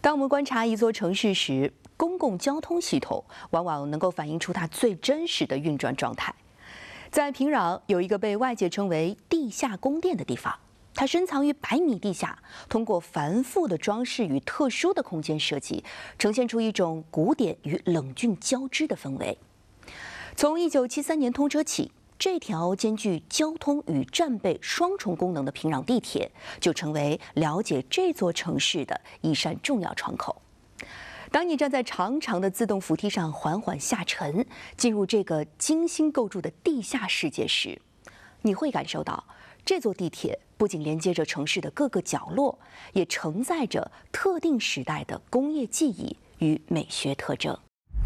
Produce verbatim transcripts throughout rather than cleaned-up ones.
当我们观察一座城市时，公共交通系统往往能够反映出它最真实的运转状态。在平壤有一个被外界称为“地下宫殿”的地方，它深藏于百米地下，通过繁复的装饰与特殊的空间设计，呈现出一种古典与冷峻交织的氛围。从一九七三年通车起，这条兼具交通与战备双重功能的平壤地铁，就成为了解这座城市的一扇重要窗口。当你站在长长的自动扶梯上缓缓下沉，进入这个精心构筑的地下世界时，你会感受到这座地铁不仅连接着城市的各个角落，也承载着特定时代的工业记忆与美学特征。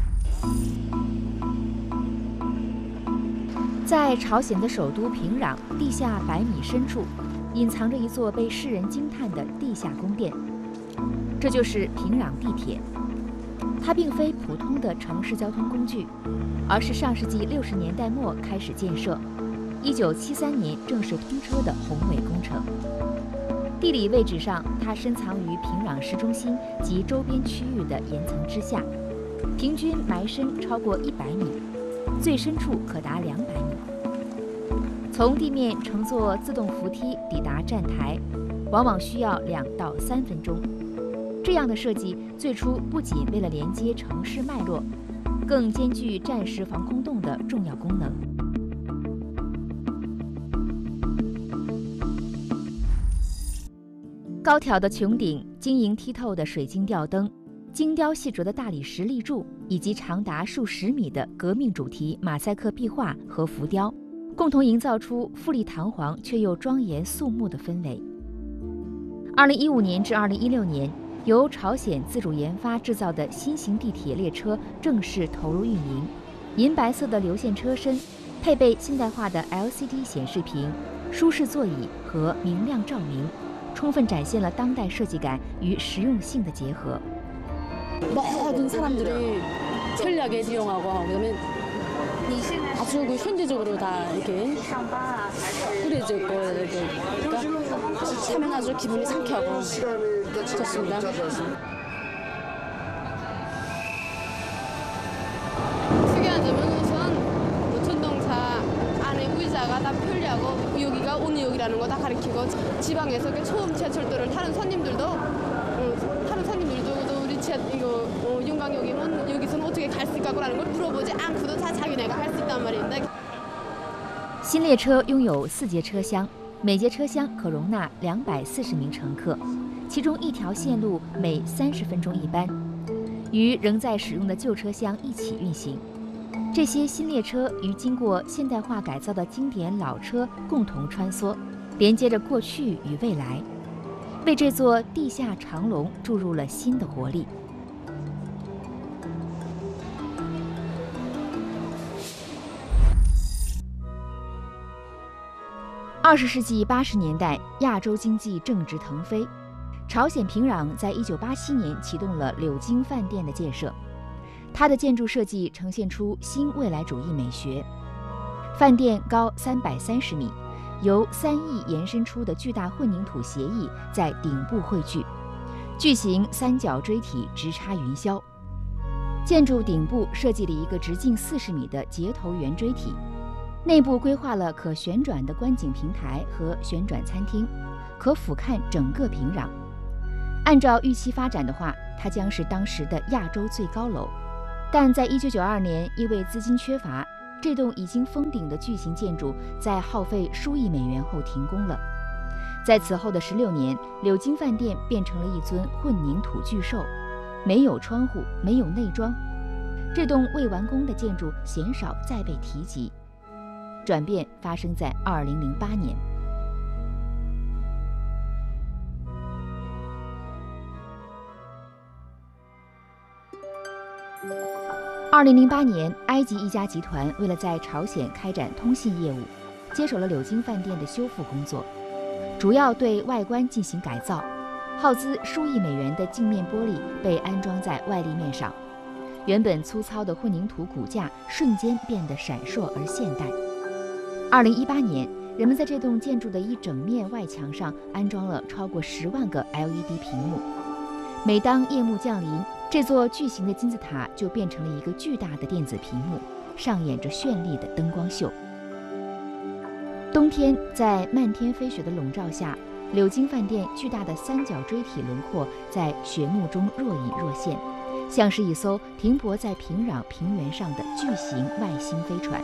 在朝鲜的首都平壤地下百米深处，隐藏着一座被世人惊叹的地下宫殿，这就是平壤地铁。它并非普通的城市交通工具，而是上世纪六十年代末开始建设，一九七三年正式通车的宏伟工程。地理位置上，它深藏于平壤市中心及周边区域的岩层之下，平均埋深超过一百米，最深处可达两百米。从地面乘坐自动扶梯抵达站台，往往需要两到三分钟。这样的设计最初不仅为了连接城市脉络，更兼具战时防空洞的重要功能。高挑的穹顶、晶莹剔透的水晶吊灯、精雕细琢的大理石立柱，以及长达数十米的革命主题马赛克壁画和浮雕，共同营造出富丽堂皇却又庄严肃穆的氛围。二零一五年至二零一六年，由朝鲜自主研发制造的新型地铁列车正式投入运营。银白色的流线车身，配备现代化的 L C D 显示屏、舒适座椅和明亮照明，充分展现了当代设计感与实用性的结合。 모든 사람들이 편리하게 이용하고 그다음에 아주 그 현대적으로 다 이렇게 꾸려져 있고 이렇게 그러니까 타면 아주 기분이 상쾌하고 좋습니다. 특이한 점은 우선 뭐 전동차 안에 의자가 다 편리하고 여기가 어느 역이라는 거 다 가리키고 지방에서 처음 지하철도를 타는 손님들도 어, 타는 손님들도 우리 지하 이거 어, 용광역이면 여기서는 어떻게 갈 수 있까라는 걸 물어보지 않고도 다 자기네가 갈 수 있단 말인데. 新列车拥有四节车厢，每节车厢可容纳两百四十名乘客，其中一条线路每三十分钟一班，与仍在使用的旧车厢一起运行。这些新列车与经过现代化改造的经典老车共同穿梭，连接着过去与未来，为这座地下长龙注入了新的活力。 二十世纪八十年代，亚洲经济正值腾飞，朝鲜平壤在一九八七年启动了柳京饭店的建设。它的建筑设计呈现出新未来主义美学。饭店高三百三十米，由三翼延伸出的巨大混凝土斜翼在顶部汇聚，巨型三角锥体直插云霄。建筑顶部设计了一个直径四十米的节头圆锥体。 内部规划了可旋转的观景平台和旋转餐厅，可俯瞰整个平壤。按照预期发展的话，它将是当时的亚洲最高楼。但在一九九二年，因为资金缺乏，这栋已经封顶的巨型建筑在耗费数亿美元后停工了。在此后的十六年，柳京饭店变成了一尊混凝土巨兽，没有窗户，没有内装。这栋未完工的建筑鲜少再被提及。 转变发生在二零零八年。二零零八年，埃及一家集团为了在朝鲜开展通信业务，接手了柳京饭店的修复工作，主要对外观进行改造，耗资数亿美元的镜面玻璃被安装在外立面上，原本粗糙的混凝土骨架瞬间变得闪烁而现代。 二零一八年，人们在这栋建筑的一整面外墙上安装了超过十万个 L E D 屏幕， 每当夜幕降临，这座巨型的金字塔就变成了一个巨大的电子屏幕，上演着绚丽的灯光秀。冬天，在漫天飞雪的笼罩下，柳金饭店巨大的三角锥体轮廓在雪幕中若隐若现，像是一艘停泊在平壤平原上的巨型外星飞船。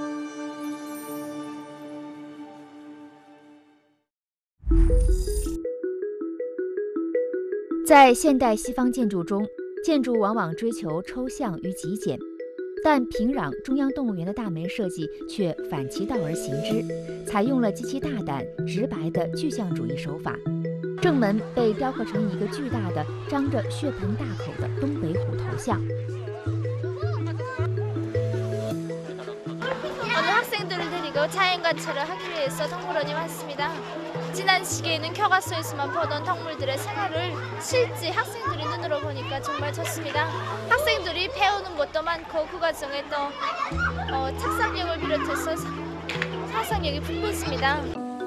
在现代西方建筑中，建筑往往追求抽象与极简，但平壤中央动物园的大门设计却反其道而行之，采用了极其大胆、直白的具象主义手法。正门被雕刻成一个巨大的、张着血盆大口的东北虎头像。 오늘 학생들을 데리고 자연 관찰을 하기 위해서 동물원에 왔습니다. 지난 시기에는 교과서에서만 보던 동물들의 생활을 실제 학생들이 눈으로 보니까 정말 좋습니다. 학생들이 배우는 것도 많고 그 과정에 또 어, 착상력을 비롯해서 상상력이 풍부했습니다.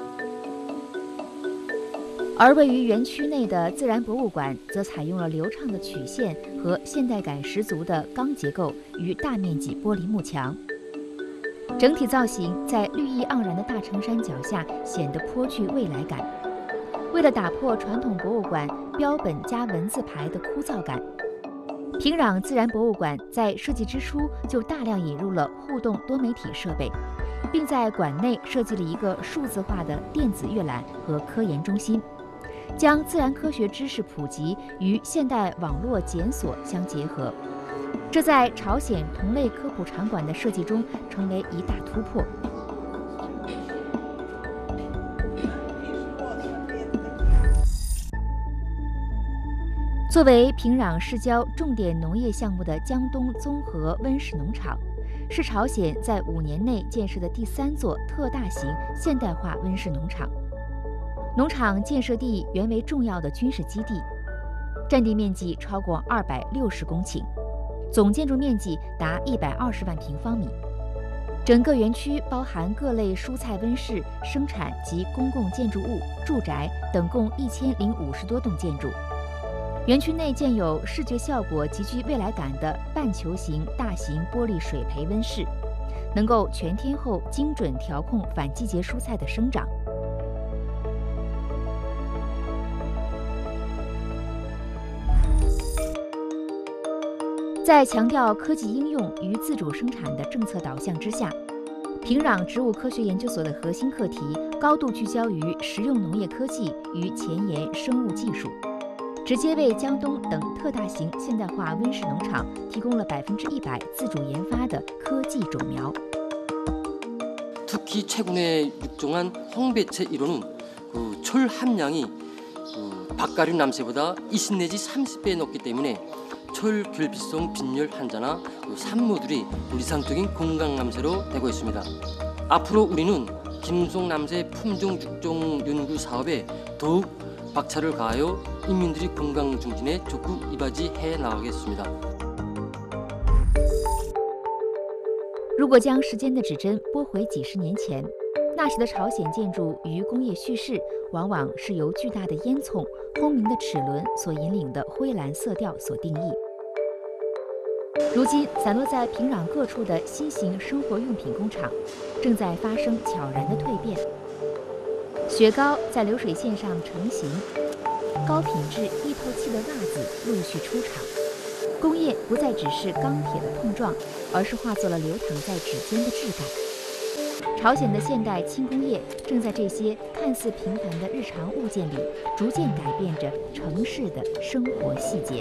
而位于园区内的自然博物馆则采用了流畅的曲线和现代感十足的钢结构与大面积玻璃幕墙。 整体造型在绿意盎然的大城山脚下显得颇具未来感。为了打破传统博物馆标本加文字牌的枯燥感，平壤自然博物馆在设计之初就大量引入了互动多媒体设备，并在馆内设计了一个数字化的电子阅览和科研中心，将自然科学知识普及与现代网络检索相结合。 这在朝鲜同类科普场馆的设计中成为一大突破。作为平壤市郊重点农业项目的江东综合温室农场，是朝鲜在五年内建设的第三座特大型现代化温室农场。农场建设地原为重要的军事基地，占地面积超过二百六十公顷。 总建筑面积达一百二十万平方米，整个园区包含各类蔬菜温室、生产及公共建筑物、住宅等共一千零五十多栋建筑。园区内建有视觉效果极具未来感的半球形大型玻璃水培温室，能够全天候精准调控反季节蔬菜的生长。 在强调科技应用与自主生产的政策导向之下，平壤植物科学研究所的核心课题高度聚焦于实用农业科技与前沿生物技术，直接为江东等特大型现代化温室农场提供了百分之一百自主研发的科技种苗。 특히 최근에 육종한 황배채 일호는 그 철 함량이 그 박가류 남새보다 이십 내지 삼십 배 높기 때문에 철 결핍성 빈혈 환자나 그 산모들이 이상적인 건강 남새로 되고 있습니다. 앞으로 우리는 김송 남새 품종 육종 연구 사업에 더욱 박차를 가하여 인민들의 건강 증진에 적극 이바지해 나가겠습니다. 如果将时间的指针拨回几十年前，那时的朝鲜建筑与工业叙事往往是由巨大的烟囱、轰鸣的齿轮所引领的灰蓝色调所定义。如今，散落在平壤各处的新型生活用品工厂，正在发生悄然的蜕变。雪糕在流水线上成型，高品质易透气的袜子陆续出厂。 工业不再只是钢铁的碰撞，而是化作了流淌在指尖的质感。朝鲜的现代轻工业正在这些看似平凡的日常物件里，逐渐改变着城市的生活细节。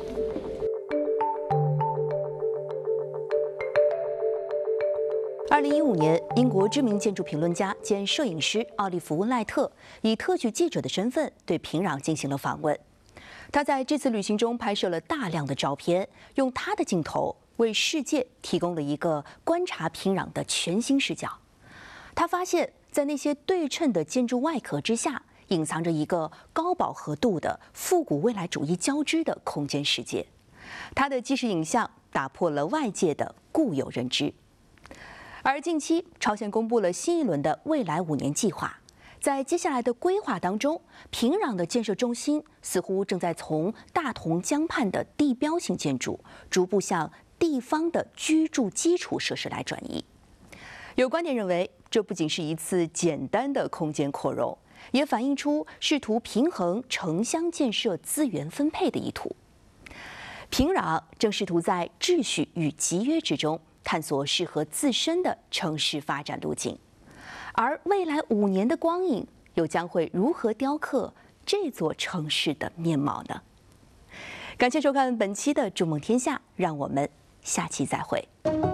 二零一五年，英国知名建筑评论家兼摄影师奥利弗·温赖特以特许记者的身份对平壤进行了访问。 他在这次旅行中拍摄了大量的照片，用他的镜头为世界提供了一个观察平壤的全新视角。他发现，在那些对称的建筑外壳之下，隐藏着一个高饱和度的复古未来主义交织的空间世界。他的纪实影像打破了外界的固有认知。而近期，朝鲜公布了新一轮的未来五年计划。 在接下来的规划当中，平壤的建设中心似乎正在从大同江畔的地标性建筑，逐步向地方的居住基础设施来转移。有观点认为，这不仅是一次简单的空间扩容，也反映出试图平衡城乡建设资源分配的意图。平壤正试图在秩序与集约之中探索适合自身的城市发展路径，而未来五年的光影又将会如何雕刻这座城市的面貌呢？感谢收看本期的《筑梦天下》，让我们下期再会。